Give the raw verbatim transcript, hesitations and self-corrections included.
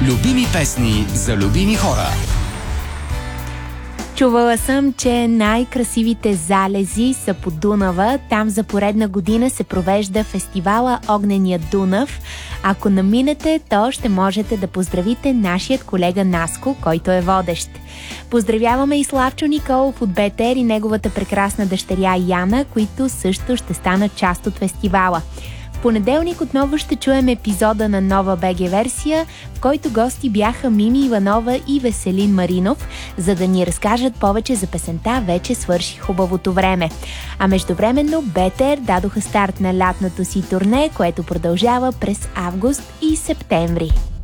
Любими песни за любими хора. Чувала съм, че най-красивите залези са по Дунава. Там за поредна година се провежда фестивала Огнения Дунав. Ако наминете, то ще можете да поздравите нашият колега Наско, който е водещ. Поздравяваме и Славчо Николов от БТР и неговата прекрасна дъщеря Яна, които също ще станат част от фестивала. В понеделник отново ще чуем епизода на нова БГ версия, в който гости бяха Мими Иванова и Веселин Маринов, за да ни разкажат повече за песента "Вече свърши хубавото време". А междувременно БТР дадоха старт на лятното си турне, което продължава през август и септември.